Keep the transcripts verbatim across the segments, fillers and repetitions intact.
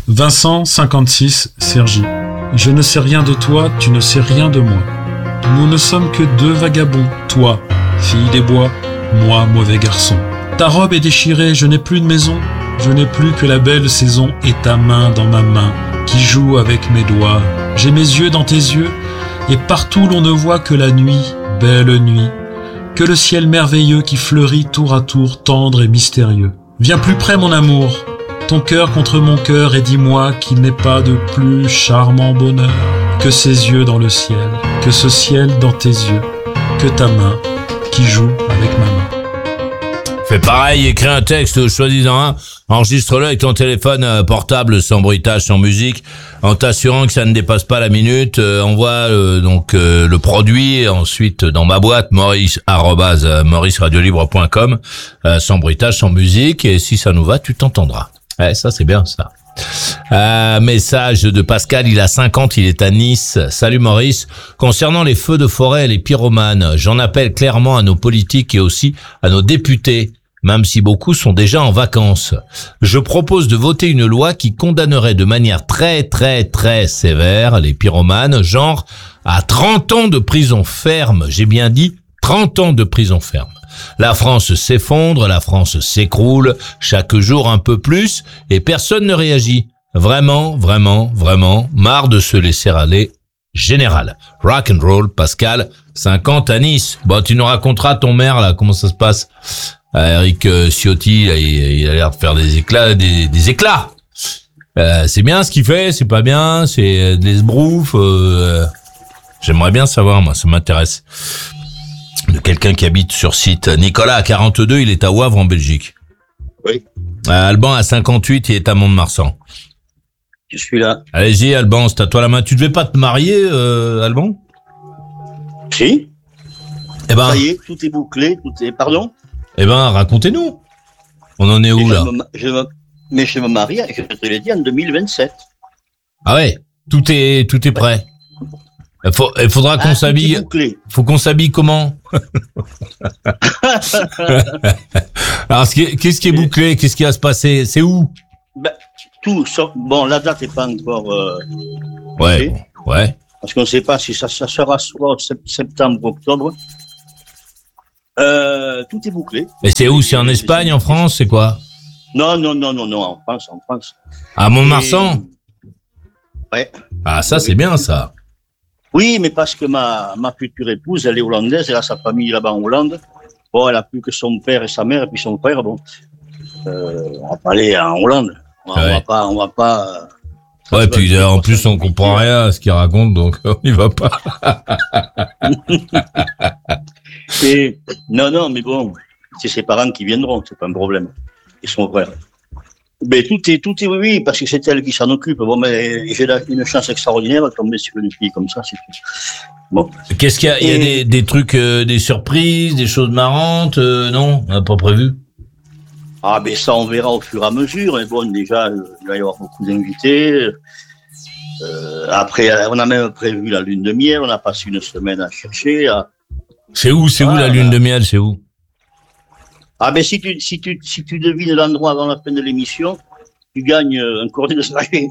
Vincent, cinquante-six, Cergy. Je ne sais rien de toi, tu ne sais rien de moi. Nous ne sommes que deux vagabonds, toi, fille des bois, moi, mauvais garçon. Ta robe est déchirée, je n'ai plus de maison, je n'ai plus que la belle saison et ta main dans ma main, qui joue avec mes doigts. J'ai mes yeux dans tes yeux, et partout l'on ne voit que la nuit, belle nuit, que le ciel merveilleux qui fleurit tour à tour, tendre et mystérieux. Viens plus près mon amour, ton cœur contre mon cœur, et dis-moi qu'il n'est pas de plus charmant bonheur que ces yeux dans le ciel, que ce ciel dans tes yeux, que ta main qui joue avec ma main. Fais pareil, écris un texte, choisis-en un, enregistre-le avec ton téléphone portable sans bruitage, sans musique, en t'assurant que ça ne dépasse pas la minute, euh, envoie euh, donc euh, le produit ensuite dans ma boîte maurice arobase maurice radio libre point com, euh, sans bruitage, sans musique, et si ça nous va, tu t'entendras. Ouais, ça c'est bien ça. Euh, message de Pascal, il a cinquante, il est à Nice. Salut Maurice. Concernant les feux de forêt et les pyromanes, j'en appelle clairement à nos politiques et aussi à nos députés, même si beaucoup sont déjà en vacances. Je propose de voter une loi qui condamnerait de manière très très très sévère les pyromanes, genre à trente ans de prison ferme. J'ai bien dit trente ans de prison ferme. La France s'effondre, la France s'écroule, chaque jour un peu plus, et personne ne réagit. Vraiment, vraiment, vraiment, marre de se laisser aller. Général. Rock and roll, Pascal, cinquante à Nice. Bon, tu nous raconteras ton maire, là, comment ça se passe. Euh, Eric euh, Ciotti, il, il a l'air de faire des éclats, des, des éclats. Euh, c'est bien ce qu'il fait, c'est pas bien, c'est des esbroufs. Euh, j'aimerais bien savoir, moi, ça m'intéresse. De quelqu'un qui habite sur site. Nicolas à quarante-deux, il est à Wavre en Belgique. Oui. Euh, Alban à cinquante-huit, il est à Mont-de-Marsan. Je suis là. Allez-y Alban, c'est à toi la main. Tu devais pas te marier, euh, Alban? Si. Eh ben. Ça y est, tout est bouclé, tout est. Pardon? Eh ben, racontez-nous. On en est où Et là? je me, je me, Mais je me marie, je te l'ai dit, en deux mille vingt-sept. Ah ouais, tout est tout est prêt. Il faut, il faudra qu'on ah, s'habille. Faut qu'on s'habille comment? Alors, qu'est-ce qui est bouclé? Qu'est-ce qui va se passer? C'est où? Ben, tout, sauf, bon, la date n'est pas encore. Euh, ouais, bon, ouais. Parce qu'on ne sait pas si ça, ça sera soit septembre ou octobre. Euh, tout est bouclé. Et c'est où? C'est en Espagne, en France? C'est quoi? Non, non, non, non, non, en France, en France. À Mont-de-Marsan? Ouais. Ah, ça, c'est bien, ça. Oui, mais parce que ma, ma future épouse, elle est hollandaise, elle a sa famille là-bas en Hollande. Bon, elle a plus que son père et sa mère, et puis son frère, bon. Euh, on va pas aller en Hollande. On, ouais. on va pas, on va pas. Euh, ouais, puis en plus, on comprend rien à ce qu'il raconte, donc on y va pas. et, non, non, mais bon, c'est ses parents qui viendront, c'est pas un problème. Et son frère. Mais tout est, tout est, oui, oui, parce que c'est elle qui s'en occupe. Bon, mais j'ai une chance extraordinaire de tomber sur une fille comme ça, c'est tout. Bon. Qu'est-ce qu'il y a? Il y a des, des trucs, euh, des surprises, des choses marrantes, euh, non? On n'a pas prévu? Ah, ben, ça, on verra au fur et à mesure. Et bon, déjà, il va y avoir beaucoup d'invités. Euh, après, on a même prévu la lune de miel. On a passé une semaine à chercher. À... C'est où, c'est ah, où la lune de miel? C'est où? Ah ben si tu si tu si tu devines l'endroit avant la fin de l'émission, tu gagnes un cornet de sachet.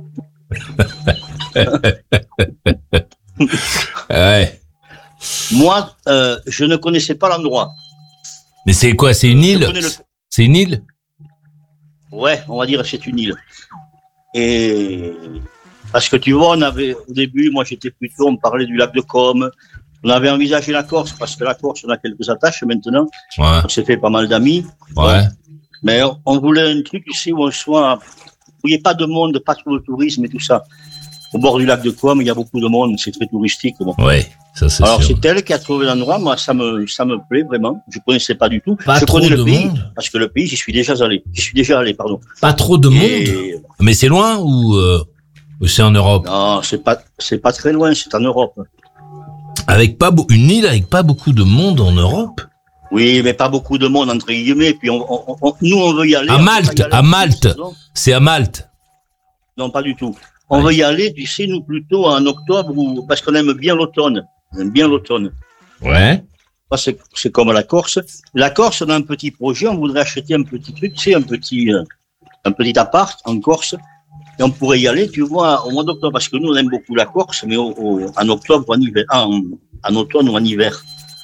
Ouais. Moi, euh, je ne connaissais pas l'endroit. Mais c'est quoi? C'est une île? Le... C'est une île? Ouais, on va dire que c'est une île. Et parce que tu vois, on avait au début, moi j'étais plutôt, on parlait du lac de Côme. On avait envisagé la Corse, parce que la Corse, on a quelques attaches maintenant. Ouais. On s'est fait pas mal d'amis. Ouais. Mais on voulait un truc ici où on soit, où il n'y ait pas de monde, pas trop de tourisme et tout ça. Au bord du lac de Côme, il y a beaucoup de monde, c'est très touristique. Bon. Ouais, ça c'est Alors sûr. c'est elle qui a trouvé l'endroit, moi ça me, ça me plaît vraiment. Je connaissais pas du tout. Pas je trop connais de le pays, monde. parce que le pays, j'y suis déjà allé. J'y suis déjà allé, pardon. Pas trop de et... monde? Mais c'est loin ou, euh, ou c'est en Europe? Non, c'est pas, c'est pas très loin, c'est en Europe. Avec pas une île avec pas beaucoup de monde en Europe? Oui, mais pas beaucoup de monde, entre guillemets. Puis on, on, on, nous, on veut y aller. À Malte, à Malte. C'est à Malte. Non, pas du tout. On ouais. veut y aller, tu sais, nous, plutôt en octobre, ou, parce qu'on aime bien l'automne. On aime bien l'automne. Ouais. C'est, c'est comme la Corse. La Corse, on a un petit projet, on voudrait acheter un petit truc, tu sais, un petit, euh, un petit appart en Corse. Et on pourrait y aller, tu vois, au mois d'octobre, parce que nous, on aime beaucoup la Corse, mais au, au, en octobre ou en hiver, en, en automne ou en hiver.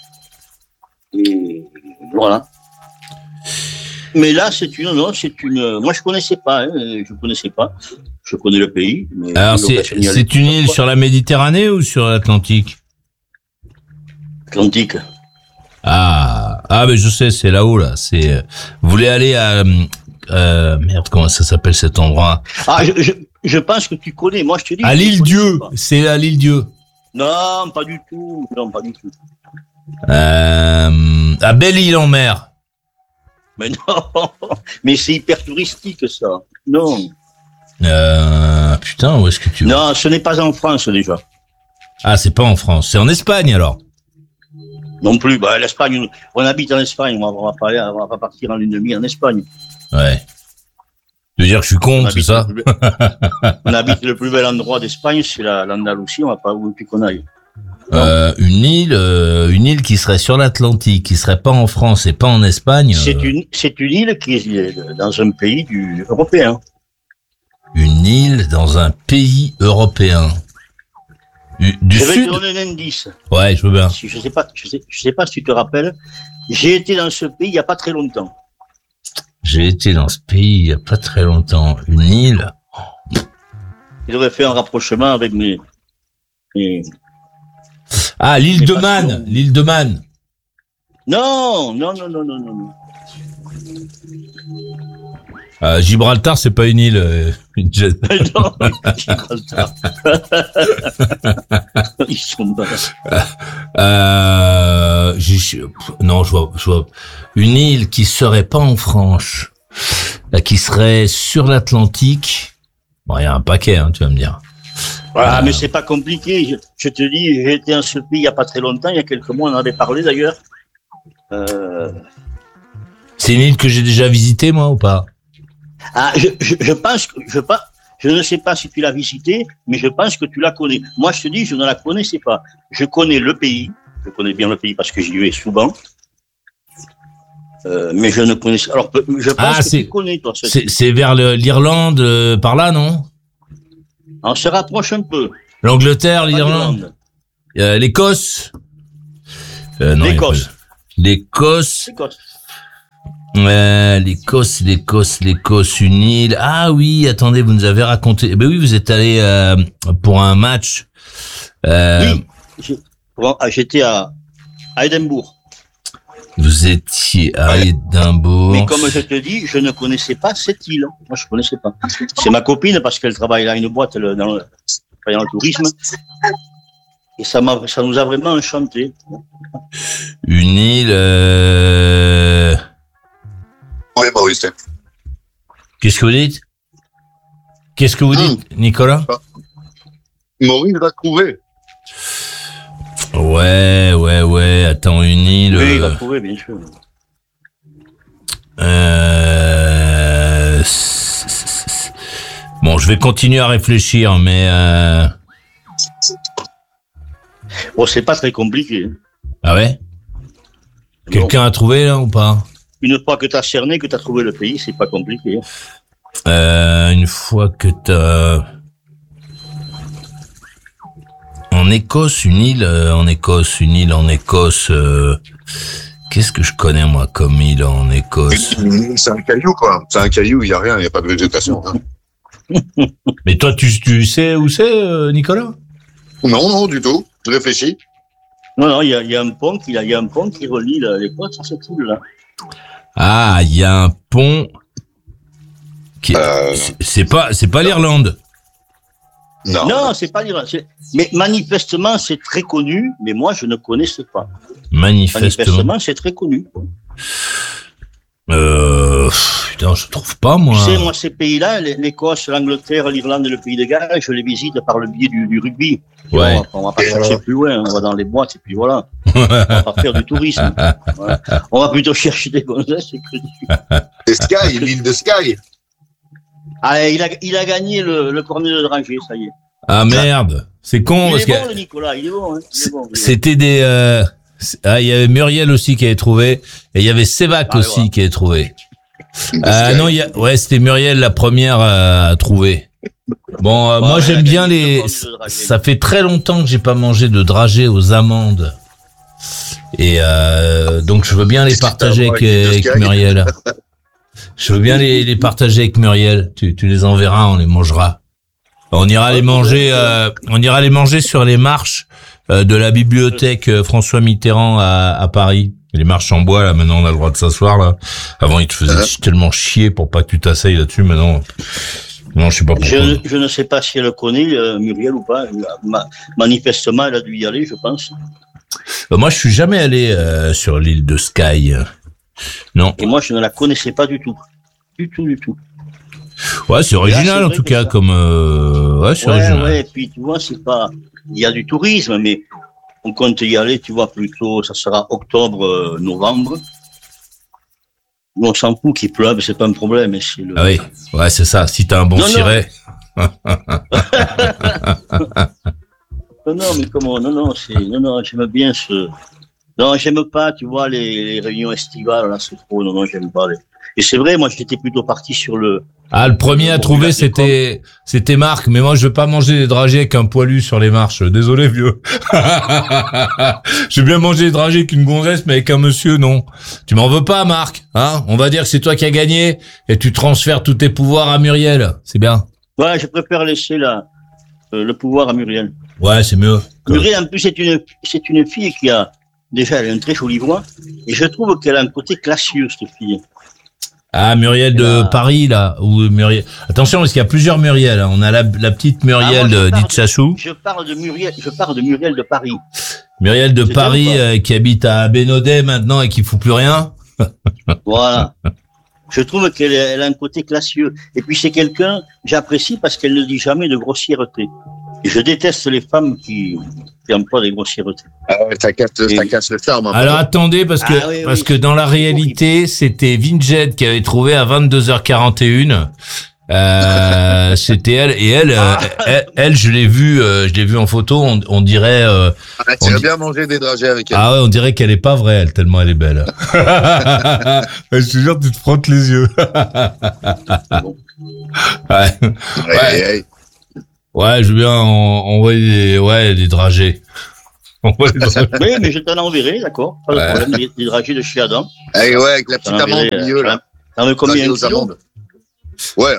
Et voilà. Mais là, c'est une, non, c'est une, moi, je connaissais pas, hein, je connaissais pas. Je connais le pays. Mais alors, c'est, c'est une île sur la Méditerranée ou sur l'Atlantique? Atlantique. Ah, ah, mais je sais, c'est là-haut, là. C'est, vous voulez aller à, euh, merde, comment ça s'appelle cet endroit? Ah, je, je, je pense que tu connais. Moi, je te dis. À l'île Dieu. C'est à l'île Dieu. Non, pas du tout. Non, pas du tout. Euh, à Belle-Île-en-Mer. Mais non. Mais c'est hyper touristique, ça. Non. Euh, putain, où est-ce que tu... Non, ce n'est pas en France, déjà. Ah, c'est pas en France. C'est en Espagne, alors? Non plus. Bah, l'Espagne, on habite en Espagne. On va, on va pas aller, on va pas partir en lune de miel en Espagne. Ouais. Tu veux dire que je suis con, c'est ça? Plus... on habite le plus bel endroit d'Espagne, c'est la, l'Andalousie. On va pas où plus qu'on aille. Euh, une île, euh, une île qui serait sur l'Atlantique, qui serait pas en France et pas en Espagne. Euh... C'est une, c'est une île qui est dans un pays du, européen. Une île dans un pays européen. Du, du je vais sud. te donner un indice. Ouais, je veux bien. Je sais pas, je sais, je sais pas si tu te rappelles. J'ai été dans ce pays il y a pas très longtemps. J'ai été dans ce pays il y a pas très longtemps. Une île. Il devrait faire un rapprochement avec mes, mes Ah, l'île mes de Man. L'île de Man. Non, non, non, non, non, non. Euh, Gibraltar, c'est pas une île. Euh, une... non, Gibraltar. Ils sont bas. Euh, j'ai... Non, je vois, je vois. Une île qui serait pas en France, qui serait sur l'Atlantique. Bon, il y a un paquet, hein, tu vas me dire. Voilà, euh... mais c'est pas compliqué. Je, je te dis, j'ai été dans ce pays il y a pas très longtemps, il y a quelques mois, on en avait parlé d'ailleurs. Euh... C'est une île que j'ai déjà visitée, moi, ou pas? Ah, je, je, je pense que, je pas, je ne sais pas si tu l'as visité, mais je pense que tu la connais. Moi, je te dis, je ne la connaissais pas. Je connais le pays. Je connais bien le pays parce que j'y vais souvent. Euh, mais je ne connais, alors, je pense ah, que c'est, tu connais, toi. C'est, c'est vers le, l'Irlande, euh, par là, non? On se rapproche un peu. L'Angleterre, l'Irlande. Euh, L'Écosse. Euh, non, L'Écosse. L'Écosse. L'Écosse. Euh, L'Écosse, l'Écosse, l'Écosse, une île. Ah oui, attendez, vous nous avez raconté. Eh ben oui, vous êtes allé euh, pour un match. Euh, oui, j'ai, bon, j'étais à, à Édimbourg. Vous étiez à Édimbourg. Mais comme je te dis, je ne connaissais pas cette île. Moi, je ne connaissais pas. C'est ma copine parce qu'elle travaille à une boîte dans le, dans le tourisme. Et ça m'a, ça nous a vraiment enchanté. Une île. Euh... Oui, Maurice. Qu'est-ce que vous dites? Qu'est-ce que vous dites, mmh. Nicolas? Maurice l'a trouvé. Ouais, ouais, ouais. Attends, une île. Oui, il l'a trouvé, bien sûr. Euh... Bon, je vais continuer à réfléchir, mais. Euh... Bon, c'est pas très compliqué. Ah ouais? Quelqu'un bon. a trouvé là ou pas? Une fois que tu as cerné, que tu as trouvé le pays, c'est pas compliqué. Euh, une fois que tu as... En Écosse, une île, euh, en Écosse, une île en Écosse... Euh... Qu'est-ce que je connais, moi, comme île en Écosse? C'est un caillou, quoi. C'est un caillou, il n'y a rien, il n'y a pas de végétation. Hein. Mais toi, tu, tu sais où c'est, euh, Nicolas? Non, non, du tout. Je réfléchis. Non, non, il y a, y a un pont qui, il y a un pont qui relie l'Écosse à cette île-là. Ah, il y a un pont qui euh... c'est pas c'est pas l'Irlande. Non, non, c'est pas l'Irlande. C'est... Mais manifestement, c'est très connu, mais moi, je ne connaissais pas. Manifestement, manifestement c'est très connu. Euh, putain, je trouve pas, moi. Tu sais, moi, ces pays-là, l'Écosse, l'Angleterre, l'Irlande et le Pays de Galles, je les visite par le biais du, du rugby. Ouais. On va, on va pas chercher plus loin, on va dans les boîtes et puis voilà. On va pas faire du tourisme. Voilà. On va plutôt chercher des gonzesses que du... Et Sky, l'île de Sky. Ah, il a, il a gagné le, le cornet de Dranger, ça y est. Ah merde, c'est con. Il parce est bon, que... le Nicolas, il est bon. Hein. Il est bon il est C'était bon. des... Euh... Ah, il y avait Muriel aussi qui avait trouvé, et il y avait Sévac ah, aussi ouais. qui avait trouvé. Ah euh, non, il y a... ouais, c'était Muriel la première à trouver. Bon, euh, Ouais, moi j'aime ouais, bien ouais, les. ouais, ouais, ouais. Ça fait très longtemps que j'ai pas mangé de dragées aux amandes. Et euh, donc je veux bien les partager avec, avec Muriel. Je veux bien les, les partager avec Muriel. Tu, tu les enverras, on les mangera. On ira les manger. Euh, on ira les manger sur les marches euh, de la bibliothèque euh, François Mitterrand à, à Paris. Les marches en bois là. Maintenant on a le droit de s'asseoir là. Avant ils te faisaient uh-huh. tellement chier pour pas que tu t'asseyes là-dessus. Maintenant, non, je sais pas pourquoi. Je, je ne sais pas si elle connaît euh, Muriel ou pas. Ma, manifestement, elle a dû y aller, je pense. Euh, moi, je suis jamais allé euh, sur l'île de Skye. Non. Et moi, je ne la connaissais pas du tout. Du tout, du tout. Ouais, c'est original là, en tout cas, ça. comme. Euh... Ouais, c'est ouais, original. Ouais, et puis tu vois, c'est pas. Il y a du tourisme, mais on compte y aller, tu vois, plutôt, ça sera octobre, euh, novembre. On s'en fout qu'il pleuve, c'est pas un problème. C'est le... Ah oui, ouais, c'est ça. Si t'as un bon ciré. Non, non, mais comment, non, non, c'est, non, non, j'aime bien ce, non, j'aime pas, tu vois, les, les réunions estivales, là, c'est trop, non, non, j'aime pas les, et c'est vrai, moi, j'étais plutôt parti sur le, ah, le premier à trouver, c'était, c'était Marc, mais moi, je veux pas manger des dragées avec un poilu sur les marches. Désolé, vieux. J'ai bien mangé des dragées avec une gonzesse, mais avec un monsieur, non. Tu m'en veux pas, Marc, hein? On va dire que c'est toi qui as gagné, et tu transfères tous tes pouvoirs à Muriel. C'est bien. Ouais, je préfère laisser la, euh, le pouvoir à Muriel. Ouais, c'est mieux. Muriel, en plus, c'est une, c'est une fille qui a, déjà, elle a une très jolie voix, et je trouve qu'elle a un côté classieux, cette fille. Ah, Muriel de a... Paris, là, ou Muriel. Attention, parce qu'il y a plusieurs Muriel, hein. On a la, la petite Muriel ah, d'Itchassou. Je parle de Muriel, je parle de Muriel de Paris. Muriel de c'est Paris, euh, qui habite à Bénodet maintenant et qui fout plus rien. Voilà. Je trouve qu'elle elle a un côté classieux. Et puis c'est quelqu'un, j'apprécie parce qu'elle ne dit jamais de grossièreté. Et je déteste les femmes qui, qui emploient des grossièretés. Ah ouais, ça casse, et... ça casse le charme. Alors attendez, parce que, ah, oui, parce oui, que dans la réalité, c'était Vinjet qui avait trouvé à vingt-deux heures quarante et une. Euh, c'était elle et elle, ah. euh, elle, elle, je l'ai vue, euh, je l'ai vue en photo. On, on dirait. Euh, ah, tu as bien mangé des dragées avec elle. Ah ouais, on dirait qu'elle est pas vraie, elle, tellement elle est belle. Je te jure, tu te frottes les yeux. Bon. Ouais. Ouais. Hey, hey. Ouais, je veux bien envoyer des, ouais, des dragées. Oui, mais je t'en enverrai, d'accord. Pas de ouais. problème, des, des dragées de chez Adam. Eh ouais, avec la petite amande au milieu, là. T'en veux combien de kilos? Ouais.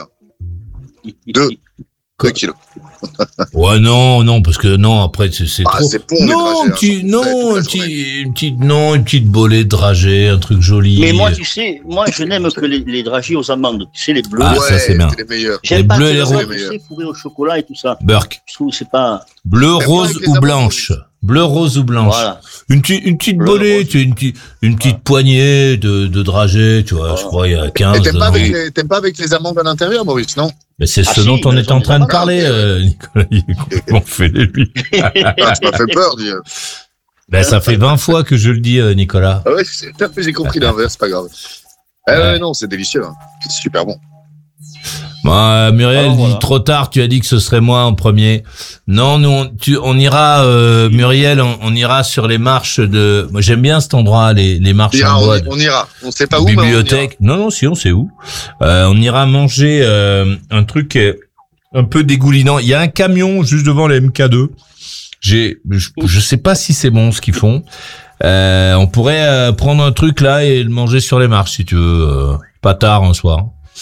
Deux. Deux kilos. Ouais, non, non, parce que non, après, c'est, c'est ah, trop. C'est pour non, les dragées, hein, non, un petit, une petite, non, une petite bolée de dragées, un truc joli. Mais moi, tu sais, moi, je n'aime que les, les dragées aux amandes. Tu sais, les bleus. Ah, ouais, ça, c'est bien. C'est les meilleurs. J'aime les pas bleus et les roses. Tu sais, fourré au chocolat et tout ça. Burk. Je trouve, c'est pas. Bleu, rose ou blanche. Bleu, rose ou blanche. Voilà. Une petite, une petite Bleu, bolée, tu sais, une petite, une petite voilà. poignée de, de dragées, tu vois, voilà. Je crois, il y a quinze. Et t'aimes pas, avec les, t'aimes pas avec les amandes à l'intérieur, Maurice, non? Mais c'est ah ce si, dont on est en train de parler, euh, Nicolas. Il est complètement fêlé, lui. Ah, ça m'a fait peur, dis. Ben, ça fait vingt fois que je le dis, euh, Nicolas. Ah ouais, c'est, j'ai compris l'inverse, c'est pas grave. Ah ouais. ouais, non, c'est délicieux, hein. C'est super bon. Bon, euh, Muriel Alors, dit voilà. Trop tard, tu as dit que ce serait moi en premier. Non, nous, on, tu, on ira, euh, Muriel, on, on ira sur les marches de. Moi, j'aime bien cet endroit, les, les marches ira, en bois. On, on ira. On sait pas où. Bibliothèque. Mais on non, non, si on sait où. Euh, on ira manger euh, un truc un peu dégoulinant. Il y a un camion juste devant la M K deux. J'ai, je, je sais pas si c'est bon ce qu'ils font. Euh, on pourrait euh, prendre un truc là et le manger sur les marches si tu veux. Euh, pas tard un soir.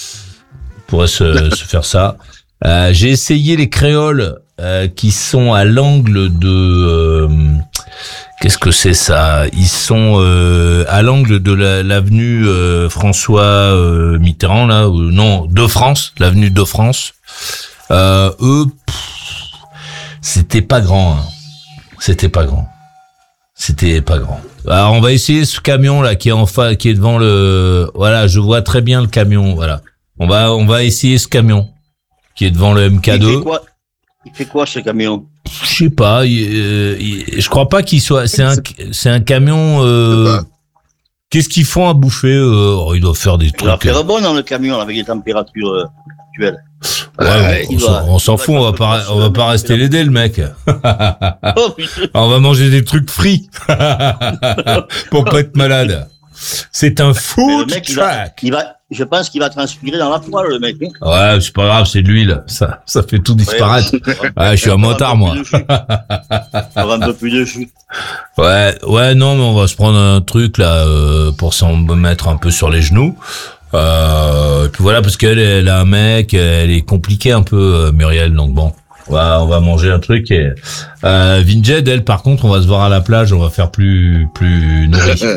On pourrait se, se faire ça. Euh, j'ai essayé les créoles euh, qui sont à l'angle de... Euh, qu'est-ce que c'est ça? Ils sont euh, à l'angle de la, l'avenue euh, François euh, Mitterrand, là. Ou, non, de France, l'avenue de France. Euh, eux, pff, c'était pas grand. Hein. C'était pas grand. C'était pas grand. Alors on va essayer ce camion là qui est en fa- qui est devant le. Voilà, je vois très bien le camion. Voilà. On va, on va essayer ce camion qui est devant le M K deux. Il fait quoi, il fait quoi ce camion? Je sais pas. Il, euh, il, je crois pas qu'il soit. C'est un, c'est un camion. Euh, qu'est-ce qu'ils font à bouffer? euh, oh, Ils doivent faire des trucs. Il va faire bon dans le camion avec les températures euh, actuelles. Ouais, ouais, on, doit, on s'en fout. On va pas, on va pas rester l'aider le mec. Oh, putain. On va manger des trucs frits pour pas être malade. C'est un Mais le food mec, il va, truck. il va, je pense qu'il va transpirer dans la poêle, le mec. Hein. Ouais, c'est pas grave, c'est de l'huile. Ça, ça fait tout disparaître. Ouais, je suis un motard, moi. On un peu plus de jus. Ouais, ouais, non, mais on va se prendre un truc là euh, pour s'en mettre un peu sur les genoux. Euh, et puis voilà, parce qu'elle elle a un mec, elle est compliquée un peu, euh, Muriel, donc bon. On va, on va manger un truc et euh, Vinjed, elle, par contre, on va se voir à la plage, on va faire plus, plus nourri. on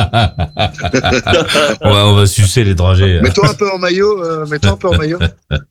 va, on va sucer les dragées. Mets-toi un peu en maillot, euh, mets-toi un peu en maillot.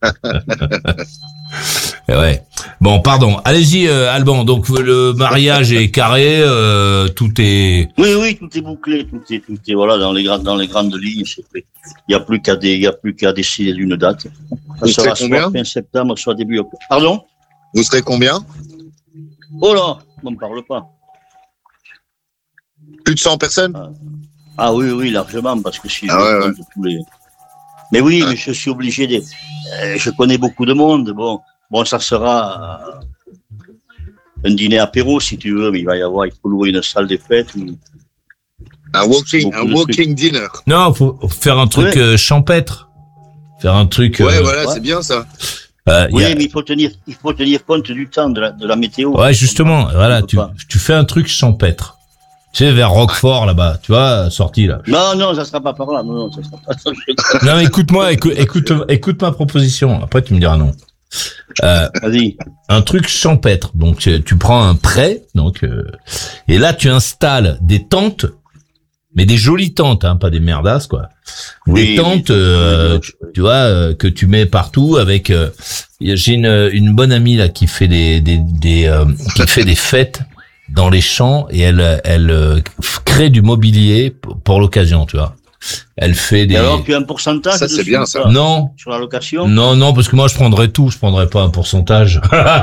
Et ouais. Bon, pardon. Allez-y, euh, Alban. Donc le mariage est carré, euh, tout est. Oui, oui, tout est bouclé, tout est, tout est, voilà, dans les grandes, dans les grandes lignes, c'est fait. Il y a plus qu'à des, il y a plus qu'à décider d'une date. Ça sera soit fin septembre, soit début octobre. Pardon? Vous serez combien? Oh là, on ne parle pas. Plus de cent personnes? Ah, ah oui, oui, largement, parce que si ah, je ouais, compte ouais. tous les. Mais oui, ouais. mais je suis obligé de. Euh, je connais beaucoup de monde. Bon, bon, ça sera euh, un dîner apéro si tu veux, mais il va y avoir, il faut louer une salle des fêtes. Ou... Un walking, Beaucoup un walking dinner. Non, faut faire un truc Ouais. euh, champêtre. Faire un truc. Ouais, euh, voilà, ouais. c'est bien ça. euh, Oui, y a- mais il faut tenir, il faut tenir compte du temps, de la, de la météo. Ouais, justement, voilà, tu, Pas. tu fais un truc champêtre. Tu sais, vers Roquefort, là-bas, tu vois, sorti, là. Non, non, ça sera pas par là. Non, non, ça sera pas. Non, mais écoute-moi, écoute, écoute, écoute ma proposition. Après, tu me diras non. Euh, Vas-y. un truc champêtre. Donc, tu, tu prends un prêt, donc, euh, et là, tu installes des tentes, mais des jolies tentes, hein, pas des merdasses, quoi. Des Oui, tentes, oui, euh, oui. tu vois, euh, que tu mets partout avec. Euh, j'ai une, une bonne amie là qui fait des, des, des euh, qui fait des fêtes dans les champs et elle, elle euh, crée du mobilier pour, pour l'occasion, tu vois. Elle fait des. Et alors, tu as un pourcentage Ça, c'est dessus, bien, ou ça. pas, Non. sur la location? Non, non, parce que moi je prendrais tout, je prendrais pas un pourcentage.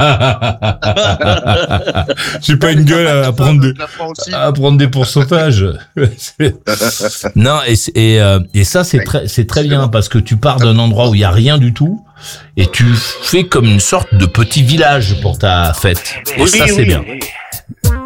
J'ai pas une gueule à, à prendre des, La prends aussi. à prendre des pourcentages. C'est- non, et, c'est- et, euh, et ça c'est très, c'est très bien parce que tu pars d'un endroit où il y a rien du tout et tu fais comme une sorte de petit village pour ta fête. Et Oui, ça c'est oui, bien. oui.